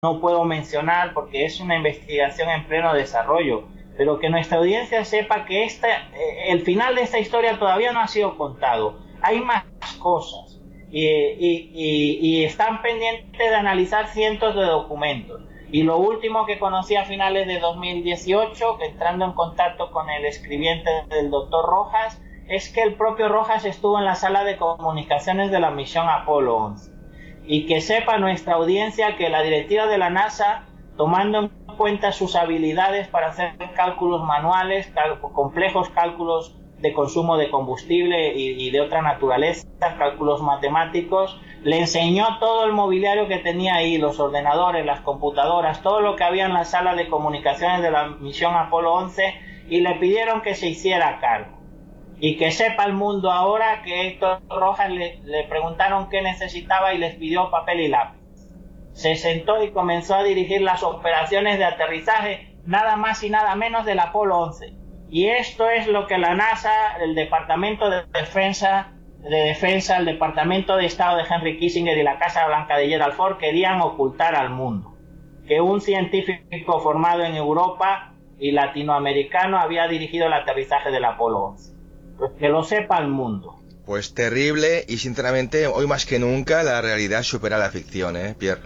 no puedo mencionar porque es una investigación en pleno desarrollo, pero que nuestra audiencia sepa que el final de esta historia todavía no ha sido contado. Hay más cosas y están pendientes de analizar cientos de documentos. Y lo último que conocí a finales de 2018, entrando en contacto con el escribiente del doctor Rojas, es que el propio Rojas estuvo en la sala de comunicaciones de la misión Apolo 11. Y que sepa nuestra audiencia que la directiva de la NASA, tomando en cuenta sus habilidades para hacer cálculos manuales, complejos cálculos de consumo de combustible y de otra naturaleza, cálculos matemáticos, le enseñó todo el mobiliario que tenía ahí, los ordenadores, las computadoras, todo lo que había en la sala de comunicaciones de la misión Apolo 11, y le pidieron que se hiciera cargo. Y que sepa el mundo ahora que Héctor Rojas le preguntaron qué necesitaba y les pidió papel y lápiz. Se sentó y comenzó a dirigir las operaciones de aterrizaje, nada más y nada menos del Apolo 11. Y esto es lo que la NASA, el Departamento de Defensa, el Departamento de Estado de Henry Kissinger y la Casa Blanca de Gerald Ford querían ocultar al mundo. Que un científico formado en Europa y latinoamericano había dirigido el aterrizaje del Apolo 11. Pues que lo sepa el mundo. Pues terrible, y sinceramente hoy más que nunca la realidad supera la ficción, Pierre.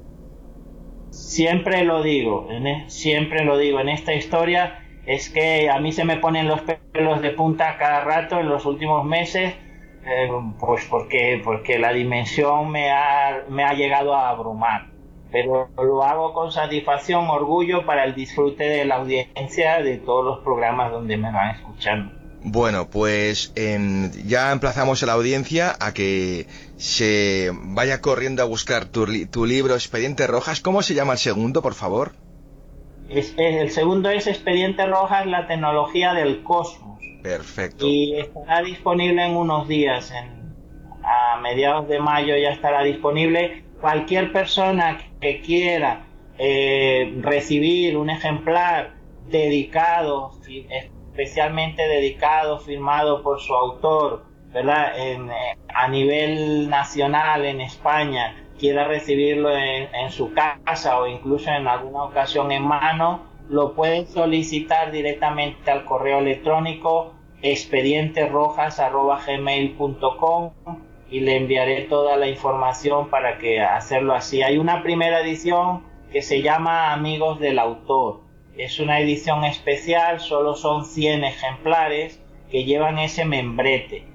Siempre lo digo en esta historia, es que a mí se me ponen los pelos de punta cada rato en los últimos meses, pues porque la dimensión me ha llegado a abrumar. Pero lo hago con satisfacción, orgullo, para el disfrute de la audiencia de todos los programas donde me van escuchando. Bueno, pues ya emplazamos a la audiencia a que se vaya corriendo a buscar tu libro Expedientes Rojas. ¿Cómo se llama el segundo, por favor? El segundo es Expedientes Rojas, la tecnología del cosmos. Perfecto. Y estará disponible en unos días, a mediados de mayo ya estará disponible. Cualquier persona que quiera recibir un ejemplar dedicado, especialmente dedicado, firmado por su autor, ¿verdad? A nivel nacional en España, quiera recibirlo en su casa o incluso en alguna ocasión en mano, lo pueden solicitar directamente al correo electrónico expedientesrojas@gmail.com y le enviaré toda la información para que hacerlo así. Hay una primera edición que se llama Amigos del Autor. Es una edición especial, solo son 100 ejemplares que llevan ese membrete.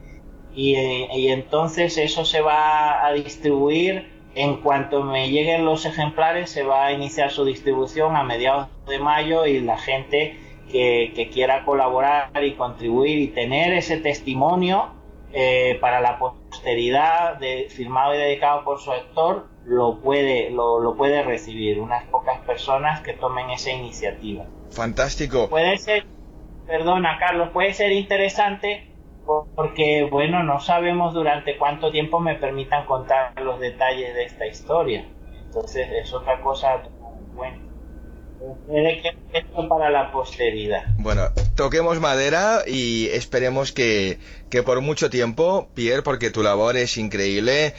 Y entonces eso se va a distribuir. En cuanto me lleguen los ejemplares, se va a iniciar su distribución a mediados de mayo, y la gente que quiera colaborar y contribuir y tener ese testimonio para la posteridad, firmado y dedicado por su autor, lo puede recibir. Unas pocas personas que tomen esa iniciativa. Fantástico. Puede ser, perdona Carlos, puede ser interesante porque, bueno, no sabemos durante cuánto tiempo me permitan contar los detalles de esta historia. Entonces es otra cosa buena. Puede que esto para la posteridad. Bueno, toquemos madera y esperemos que por mucho tiempo, Pierre, porque tu labor es increíble,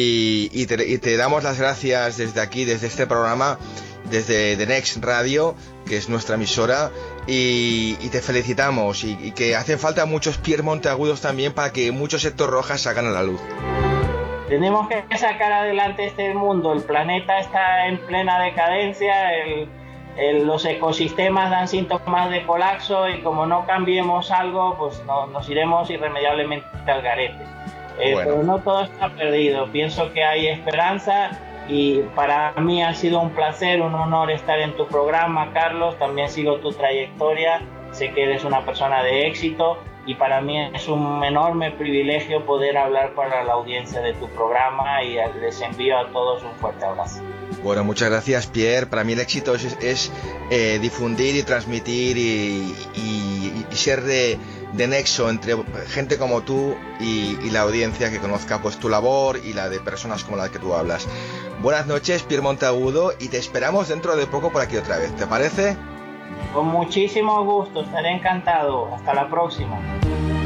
y te damos las gracias desde aquí, desde este programa, desde The Next Radio, que es nuestra emisora, y te felicitamos, y que hacen falta muchos Pierre Monteagudos también para que muchos Héctor Rojas salgan a la luz. Tenemos que sacar adelante este mundo. El planeta está en plena decadencia, los ecosistemas dan síntomas de colapso, y como no cambiemos algo, pues nos iremos irremediablemente al garete. Pero no todo está perdido. Pienso que hay esperanza, y para mí ha sido un placer, un honor estar en tu programa, Carlos. También sigo tu trayectoria, sé que eres una persona de éxito, y para mí es un enorme privilegio poder hablar para la audiencia de tu programa, y les envío a todos un fuerte abrazo. Bueno, muchas gracias, Pierre. Para mí el éxito es difundir y transmitir y ser de nexo entre gente como tú y la audiencia, que conozca pues tu labor y la de personas como la que tú hablas. Buenas noches, Pierre Monteagudo, y te esperamos dentro de poco por aquí otra vez. ¿Te parece? Con muchísimo gusto, estaré encantado. Hasta la próxima.